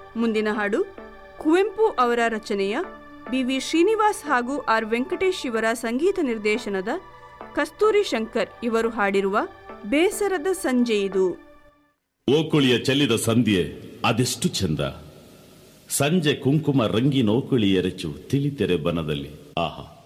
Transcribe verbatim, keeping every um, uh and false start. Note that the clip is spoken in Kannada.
ಮುಂದಿನ ಹಾಡು ಕುವೆಂಪು ಅವರ ರಚನೆಯ ಬಿ ವಿ ಶ್ರೀನಿವಾಸ್ ಹಾಗೂ ಆರ್ ವೆಂಕಟೇಶ್ ಇವರ ಸಂಗೀತ ನಿರ್ದೇಶನದ ಕಸ್ತೂರಿ ಶಂಕರ್ ಇವರು ಹಾಡಿರುವ ಬೇಸರದ ಸಂಜೆಯಿದು. ಓಕುಳಿಯ ಚೆಲ್ಲಿದ ಸಂಧ್ಯೆ ಅದೆಷ್ಟು ಚಂದ, ಸಂಜೆ ಕುಂಕುಮ ರಂಗಿನ ಓಕುಳಿ ಎರಚು ತಿಳಿತೆರೆ ಬನದಲ್ಲಿ. ಆಹಾ,